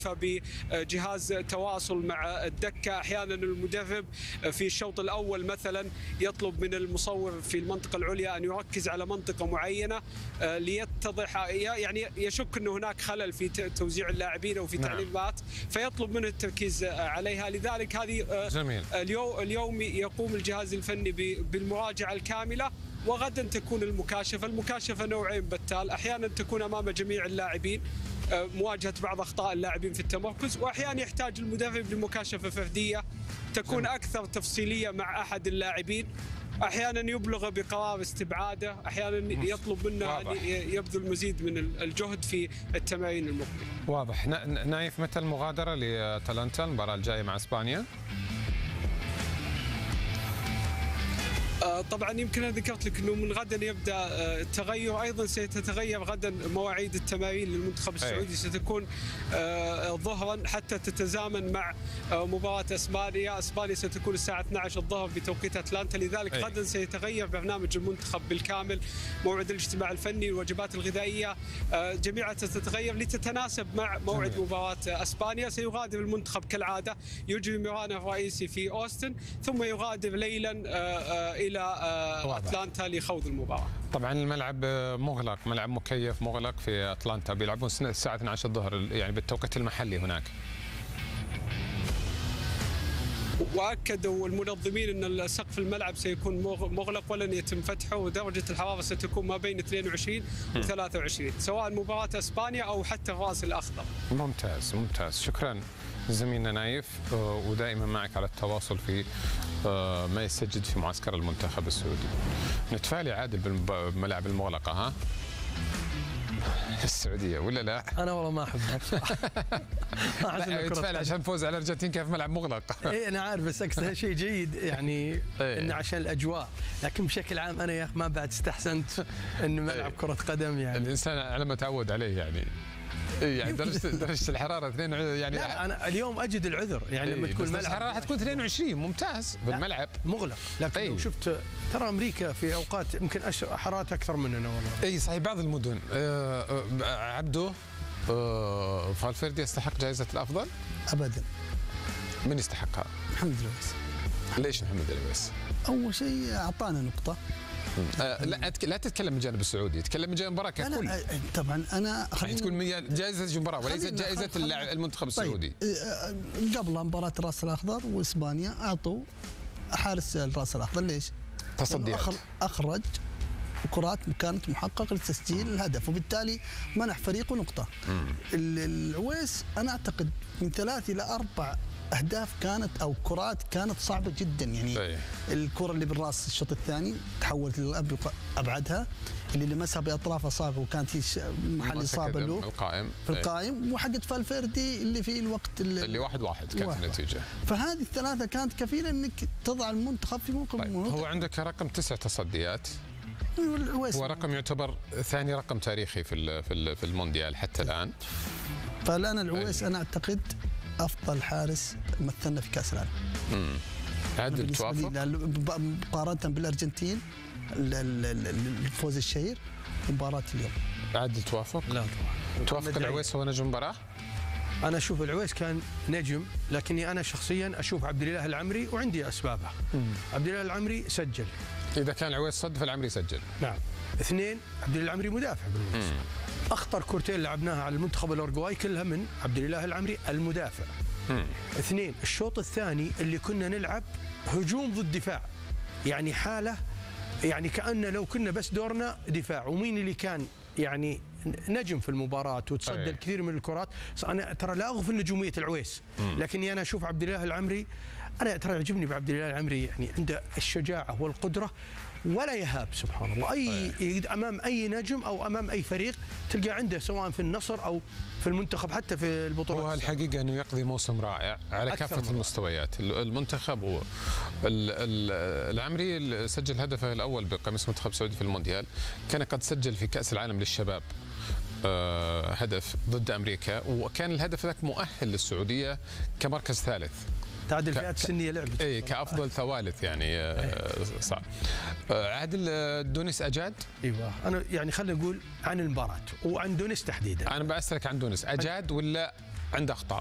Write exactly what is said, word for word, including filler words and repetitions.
بجهاز تواصل مع الدكة. أحيانا المدرب في الشوط الأول مثلا يطلب من المصور في المنطقة العليا أن يركز على منطقة معينة ليتضح، يعني يشك أن هناك خلل في توزيع اللاعبين أو في تعليمات، فيطلب منه التركيز عليها. لذلك هذه جميل. اليوم يقوم الجهاز الفني بالمراجعة الكاملة، وغدا تكون المكاشفة. المكاشفة نوعين بتال، أحيانا تكون أمام جميع اللاعبين مواجهة بعض أخطاء اللاعبين في التمركز، وأحيانا يحتاج المدرب لمكاشفة فردية تكون أكثر تفصيلية مع أحد اللاعبين. أحيانا يبلغ بقرار استبعاده، أحيانا يطلب منه أن يبذل مزيد من الجهد في التمارين المقبلة. واضح. نايف، متى المغادرة لأتلانتا المباراة الجاية مع إسبانيا؟ طبعا يمكن انا ذكرت لك انه من غدا يبدا التغير، ايضا ستتغير غدا مواعيد التمارين للمنتخب السعودي، ستكون ظهرا حتى تتزامن مع مباراه اسبانيا. اسبانيا ستكون الساعه اثنعش عشر الظهر بتوقيت اتلانتا، لذلك أي. غدا سيتغير برنامج المنتخب بالكامل، موعد الاجتماع الفني، الوجبات الغذائيه جميعها ستتغير لتتناسب مع موعد جميل. مباراه اسبانيا. سيغادر المنتخب كالعاده، يجري ميرانه الرئيسي في اوستن، ثم يغادر ليلا الى الى اتلانتا لخوض المباراه. طبعا الملعب مغلق، ملعب مكيف مغلق في اتلانتا، بيلعبون الساعه اثنعش عشر الظهر يعني بالتوقيت المحلي هناك. واكدوا المنظمين ان سقف الملعب سيكون مغلق ولن يتم فتحه، ودرجه الحراره ستكون ما بين اثنين وعشرين و ثلاثة وعشرين سواء مباراه اسبانيا او حتى الراس الاخضر. ممتاز ممتاز، شكرا زميلنا نايف، ودائما معك على التواصل في ما يستجد في معسكر المنتخب السعودي. نتفائل عادل بالملاعب المغلقه ها؟ السعوديه ولا لا؟ انا والله ما احبها بصراحه. ما احب نتفائل عشان فوز على الارجنتين كيف ملعب مغلق. اي انا عارف، بس اقصد شيء جيد يعني انه عشان الاجواء، لكن بشكل عام انا يا اخي ما بعد استحسنت انه ملعب كره قدم يعني الانسان على ما تعود عليه يعني. يعني درجة درجة الحرارة اثنين يعني. لا أنا اليوم أجد العذر يعني لما تكون الملعب الحرارة حتكون اثنين وعشرين ممتاز بالملعب مغلق، لكن أيه. لو شفت ترى أمريكا في أوقات يمكن حرارة أكثر مننا والله. أي صحيح، بعض المدن. أه أه عبده أه فالفيردي يستحق جائزة الأفضل؟ أبدا. من يستحقها؟ محمد العويس. ليش محمد العويس؟ أول شيء أعطانا نقطة. آه لا أتك... لا تتكلم من الجانب السعودي، تتكلم من جانب المباراه ككل. أنا طبعا انا خلينا تكون جائزه المباراه وليست جائزه اللاعب المنتخب السعودي. طيب قبل مباراه الراس الاخضر واسبانيا اعطوا حارس الراس الاخضر ليش؟ تصديات اخرج كرات كانت محقق لتسجيل الهدف، وبالتالي منح فريقه نقطه. العويس انا اعتقد من ثلاث الى اربع اهداف كانت او كرات كانت صعبه جدا يعني. أيه. الكره اللي بالراس الشوط الثاني تحولت لابعدها، اللي لمسها باطراف اصابعه وكانت هي محل اصابه له القائم في القائم، وحقت فالفيردي اللي في الوقت اللي, اللي واحد واحد كانت النتيجه. فهذه الثلاثه كانت كفيله انك تضع المنتخب في موقف. طيب. هو عندك رقم تسع تصديات، هو رقم يعتبر ثاني رقم تاريخي في في المونديال حتى الان. فالان العويس انا اعتقد افضل حارس مثلنا في كاس العالم. امم عادل توافق؟ مقارنه بالارجنتين الفوز الشهير مباراه اليوم. عادل توافق؟ لا توافق العويس هو نجم المباراه؟ انا اشوف العويس كان نجم، لكني انا شخصيا اشوف عبد الاله العمري وعندي اسبابها. عبد الاله العمري سجل. اذا كان العويس صد فالعمري سجل. نعم. اثنين، عبد الاله العمري مدافع بالمناسبه. اخطر كورتين لعبناها على المنتخب الاورجواي كلها من عبد الاله العمري المدافع. مم. اثنين، الشوط الثاني اللي كنا نلعب هجوم ضد دفاع، يعني حاله يعني كأن لو كنا بس دورنا دفاع، ومين اللي كان يعني نجم في المباراة وتصدى الكثير من الكرات. انا ترى لا اغفل نجومية العويس، لكني انا اشوف عبد الاله العمري، انا ترى يعجبني بعبد الاله العمري يعني عنده الشجاعة والقدرة ولا يهاب سبحان الله. اي امام اي نجم او امام اي فريق تلقى عنده، سواء في النصر او في المنتخب حتى في البطولات. هو الحقيقه انه يقضي موسم رائع على كافه المستويات. المنتخب و العمري سجل هدفه الاول بقميص المنتخب السعودي في المونديال، كان قد سجل في كاس العالم للشباب هدف ضد امريكا، وكان الهدف ذاك مؤهل للسعوديه كمركز ثالث. تعادل الفئات السنيه لعبت اي كافضل ثوالث يعني صعب. عادل دونيس اجاد؟ ايوه انا يعني خلينا نقول عن المباراه وعن دونيس تحديدا. انا بسالك عن دونيس، اجاد ولا عنده اخطاء.